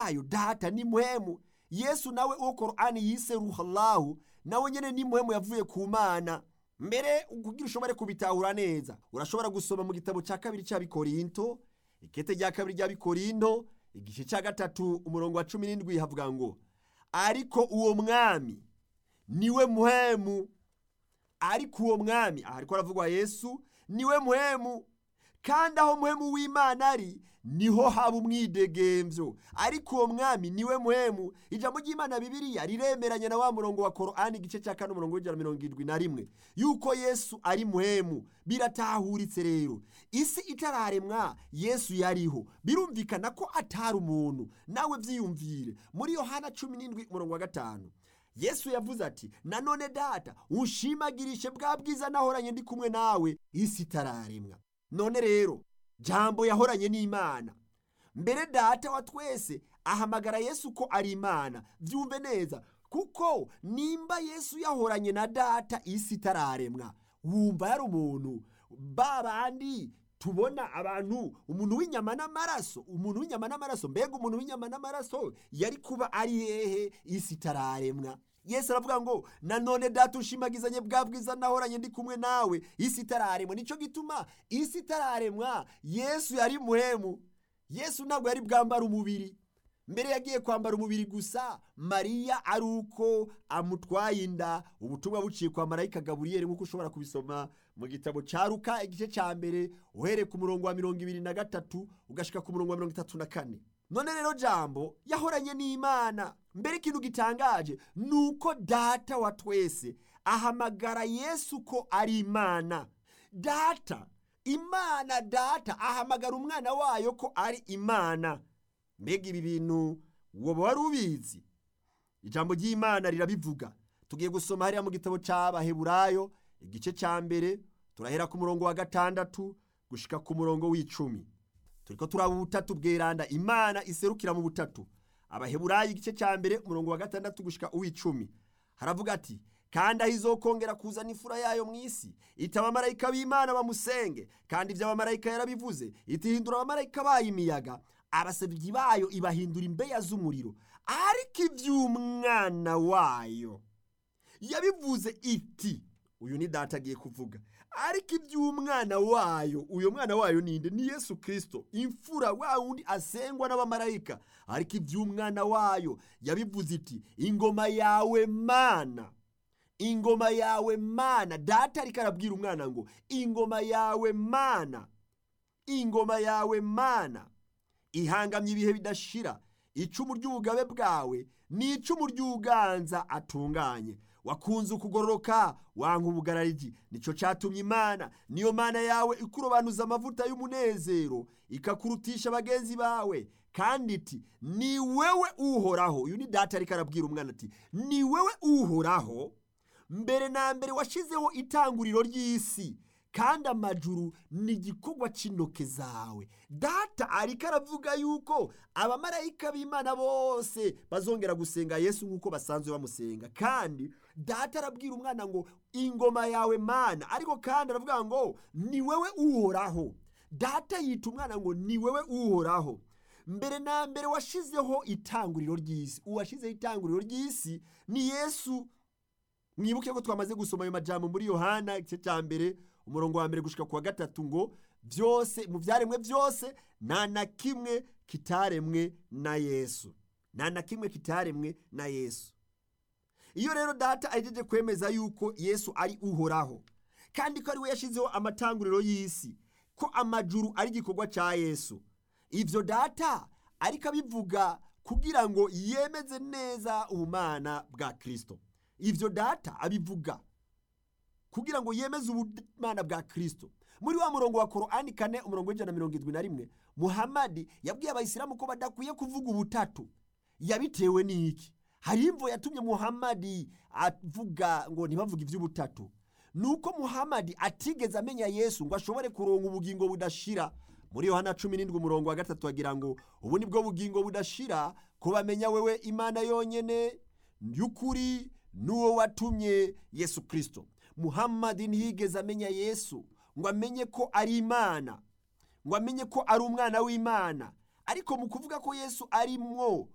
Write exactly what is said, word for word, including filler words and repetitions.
wayo data ni mpwemu. Yesu nawe uwo Qur'ani yise ruhallahu nawe nyene ni mpwemu yavuye ku Mana. Mbere kugira ushobore kubitahura neza urashobora gusoma mu gitabo cya kabiri cy'Abikorinto, ikete rya kabiri ry'Abikorinto igice cya gatatu umurongo wa cumi n'indwi havuga ngo ariko uwo mwami niwe mpwemu. Ariko uwo mwami, aha ariko aravugwa Yesu, niwe mpwemu, kandi aho mpwemu w'Imana ari niho haba umwidegemvyo. Ariko uwo mwami niwe mpwemu. Ijambo ry'Imana Bibiliya riremeranya na wa murongo wa Qur'ani igice cya kane umurongo w'ijana na mirongo irindwi na rimwe yuko Yesu ari mpwemu. Biratahuritse rero, isi itararemwa Yesu yariho, birumvikana ko atari umuntu. Nawe vyiyumvire muri Yohana cumi n'indwi umurongo wa gatanu Yesu yavuze ati nanone data unshimagirishe bwa bwiza nahoranye ndi kumwe nawe isi itararemwa. None rero jambo yahoranye n'Imana. Mbere data wa twese ahamagara Yesu ko ari Imana. Vyumve neza, kuko nimba Yesu yahoranye na data isi itararemwa, wumva yari umuntu babandi tubona abantu, umuntu w'inyama n'amaraso, umuntu w'inyama n'amaraso. Mbega umuntu w'inyama n'amaraso yari kuba ari hehe isi itararemwa? Yesu aravuga ngo nanone data ushimagizanye bwa bwiza nahoranye ndi kumwe nawe isi itararemwa. Nico gituma isi itararemwa Yesu yari mpwemu. Yesu ntabwo yari bwambara umubiri. Mbere yagiye kwambara umubiri gusa Mariya ari uko amutwaye inda, ubutumwa buciye kwa marayika Gaburiyeli nk'uko ushobora kubisoma mu gitabo ca Luka igice ca mbere uhere ku murongo wa mirongo ibiri na gatatu ugashika ku murongo wa mirongo itatu na kane. None rero jambo yahoranye n'Imana. Mbere ikintu gitangaje nuko data wa twese ahamagara Yesu ko ari Imana. Data, Imana data ahamagara umwana wayo ko ari Imana. Mbega ibi bintu woba wari ubizi? Ijambo ry'Imana rirabivuga. Tugiye gusoma hariya mu gitabo c'Abaheburayo igice ca mbere turahera ku murongo wa gatandatu gushika ku murongo w'icumi. Turiko turaba ubutatu bweranda, Imana iserukira mu butatu. Abaheburayo igice ca mbere umurongo wa gatandatu gushika uw'icumi haravuga ati kandi aho izokongera kuzana imfura yayo mw'isi ita abamarayika b'Imana bamusenge, kandi ivyo abamarayika yarabivuze iti hindura abamarayika bayo imiyaga, abasavyi bayo ibahindura imbeya z'umuriro. Ariko ivy'umwana wayo yabivuze iti, uyu ni data agiye kuvuga, ariko ivy'umwana wayo, uyo mwana wayo ninde? Ni Yesu Kristo, imfura wa wundi asengwa n'abamarayika. Ariko ivy'umwana wayo yabivuze iti ingoma yawe Mana, ingoma yawe Mana. Data ariko arabwira umwana ngo ingoma yawe Mana, ingoma yawe Mana ihangamye ibihe bidashira. Icumu ry'ubugabe bwawe ni icumu ry'uganza atunganye. Wakunze ukugororoka wanka ubugarariji, nico catumye Imana niyo Mana yawe ikurobanuza amavuta y'umunezero ikakurutisha bagenzi bawe. Kandi iti ni wewe uhoraho. Uyu ni data ariko arabwira umwana ati ni wewe uhoraho, mbere na mbere washizeho itanguriro ry'isi, kandi amajuru ni igikorwa c'intoke zawe. Data ariko aravuga yuko abamarayika b'Imana bose bazongera gusenga Yesu nk'uko basanzwe bamusenga. Kandi data arabwira umwana ngo ingoma yawe Mana, ariko kandi aravuga ngo ni wewe uhoraho. Data yita umwana ngo ni wewe uhoraho, mbere na mbere washizeho itanguriro ry'isi. Uwashizeho itanguriro ry'isi ni Yesu. Mwibuke ko twamaze gusoma ayo majambo muri Yohana igice ca mbere umurongo wa mbere gushika ku wa gatatu ngo vyose mu vyaremwe vyose nta na kimwe kitaremwe na Yesu, nta na kimwe kitaremwe na Yesu. Iyo rero data ajeje kwemeza yuko Yesu ari uhoraho, kandi ko ari we yashizeho amatanguriro y'isi, ko amajuru ari igikorwa ca Yesu, ivyo data ariko abivuga kugira ngo yemeze neza ubumana bwa Kristo. Ivyo data abivuga kugira ngo yemeze ubumana bwa Kristo. Muri wa murongo wa Qur'ani kane umurongo w'ijana na mirongo irindwi na rimwe Muhammad yabwiye abayisilamu ko badakwiye kuvuga ubutatu. Yabitewe n'iki? Hari imvo yatumye Muhammad avuga ngo ntibavuga ivy'ubutatu. Nuko Muhammad atigeze amenya Yesu ngo ashobore kuronka ubugingo budashira. Muri Yohana cumi n'indwi umurongo wa gatatu agira ngo ubu nibwo bugingo budashira, kubamenya wewe Imana yonyene y'ukuri nuwo watumye Yesu Kristo. Muhammad ntiyigeze amenya Yesu ngo amenye ko ari Imana, ngo amenye ko ari umwana w'Imana. Ariko mu kuvuga ko Yesu arimwo